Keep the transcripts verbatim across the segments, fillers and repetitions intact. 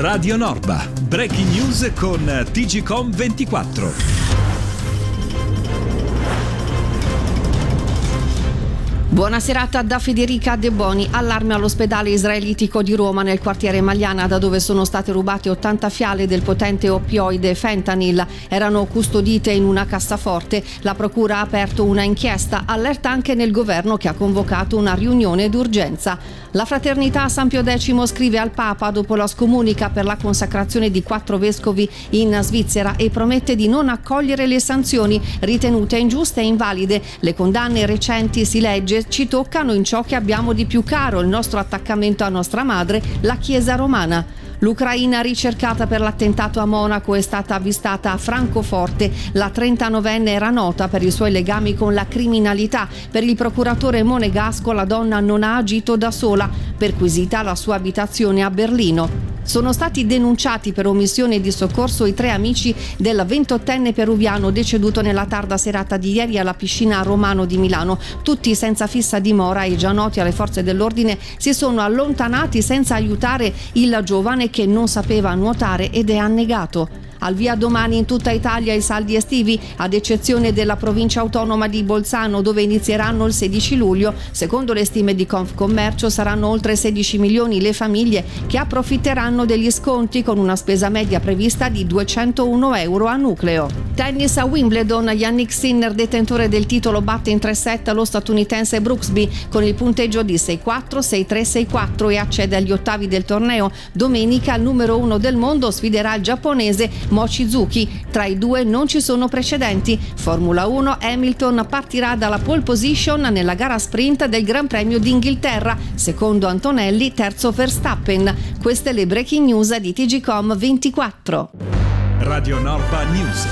Radio Norba, breaking news con T G Com ventiquattro. Buona serata da Federica De Boni. Allarme all'ospedale israelitico di Roma nel quartiere Magliana, da dove sono state rubate ottanta fiale del potente oppioide fentanyl. Erano custodite in una cassaforte. La procura ha aperto una inchiesta. Allerta anche nel governo, che ha convocato una riunione d'urgenza. La Fraternità San Pio X scrive al Papa dopo la scomunica per la consacrazione di quattro vescovi in Svizzera e promette di non accogliere le sanzioni ritenute ingiuste e invalide. Le condanne recenti, si legge, ci toccano in ciò che abbiamo di più caro, il nostro attaccamento a nostra madre, la Chiesa romana. L'Ucraina ricercata per l'attentato a Monaco è stata avvistata a Francoforte. La trentanovenne era nota per i suoi legami con la criminalità. Per il procuratore monegasco la donna non ha agito da sola, perquisita la sua abitazione a Berlino. Sono stati denunciati per omissione di soccorso i tre amici del ventottenne peruviano deceduto nella tarda serata di ieri alla piscina Romano di Milano. Tutti senza fissa dimora e già noti alle forze dell'ordine, si sono allontanati senza aiutare il giovane che non sapeva nuotare ed è annegato. Al via domani in tutta Italia i saldi estivi, ad eccezione della provincia autonoma di Bolzano, dove inizieranno il sedici luglio. Secondo le stime di Confcommercio saranno oltre sedici milioni le famiglie che approfitteranno degli sconti, con una spesa media prevista di duecentouno euro a nucleo. Tennis a Wimbledon, Jannik Sinner, detentore del titolo, batte in tre set lo statunitense Brooksby con il punteggio di sei quattro, sei tre, sei quattro e accede agli ottavi del torneo. Domenica il numero uno del mondo sfiderà il giapponese Mochizuki. Tra i due non ci sono precedenti. Formula uno, Hamilton partirà dalla pole position nella gara sprint del Gran Premio d'Inghilterra, secondo Antonelli, terzo Verstappen. Queste le breaking news di T G Com ventiquattro. Radio Norba News.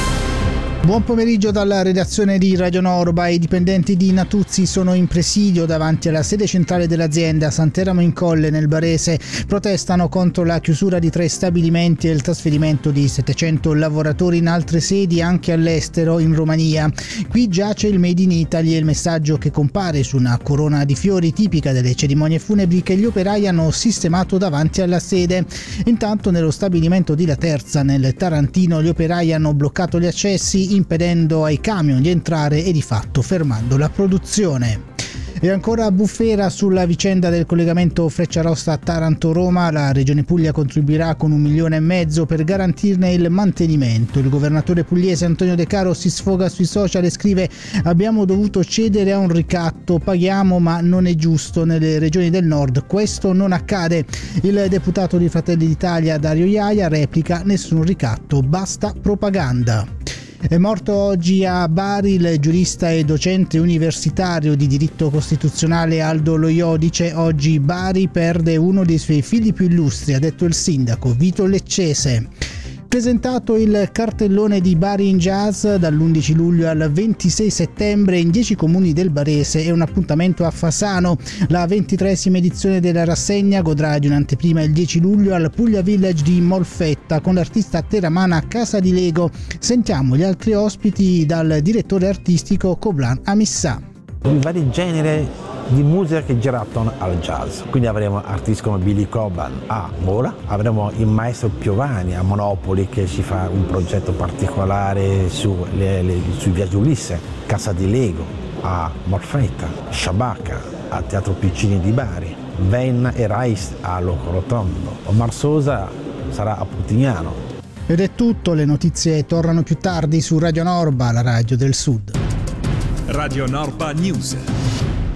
Buon pomeriggio dalla redazione di Radio Norba. I dipendenti di Natuzzi sono in presidio davanti alla sede centrale dell'azienda a Sant'Eramo in Colle nel Barese. Protestano contro la chiusura di tre stabilimenti e il trasferimento di settecento lavoratori in altre sedi, anche all'estero, in Romania. Qui giace il Made in Italy e il messaggio che compare su una corona di fiori tipica delle cerimonie funebri che gli operai hanno sistemato davanti alla sede. Intanto nello stabilimento di La Terza, nel Tarantino, gli operai hanno bloccato gli accessi, impedendo ai camion di entrare e di fatto fermando la produzione. E ancora bufera sulla vicenda del collegamento Frecciarossa-Taranto-Roma. La Regione Puglia contribuirà con un milione e mezzo per garantirne il mantenimento. Il governatore pugliese Antonio De Caro si sfoga sui social e scrive: abbiamo dovuto cedere a un ricatto, paghiamo ma non è giusto, nelle regioni del nord questo non accade. Il deputato di Fratelli d'Italia Dario Iaia replica: nessun ricatto, basta propaganda. È morto oggi a Bari il giurista e docente universitario di diritto costituzionale Aldo Lo Iodice. Oggi Bari perde uno dei suoi figli più illustri, ha detto il sindaco Vito Leccese. Presentato il cartellone di Bari in Jazz dall'undici luglio al ventisei settembre in dieci comuni del Barese. È un appuntamento a Fasano. La ventitreesima edizione della rassegna godrà di un'anteprima il dieci luglio al Puglia Village di Molfetta con l'artista teramana Casa di Lego. Sentiamo gli altri ospiti dal direttore artistico Coblan Amissà. I vari generi di musica che girano al jazz, quindi avremo artisti come Billy Cobham a Mora, avremo il maestro Piovani a Monopoli che ci fa un progetto particolare su le, le, sui viaggi Ulisse, Casa di Lego a Molfetta, Sciabacca a Teatro Piccini di Bari, Venna e Rais a Loco Rotondo, Omar Sosa sarà a Putignano. Ed è tutto, le notizie tornano più tardi su Radio Norba, la radio del Sud. Radio Norba News.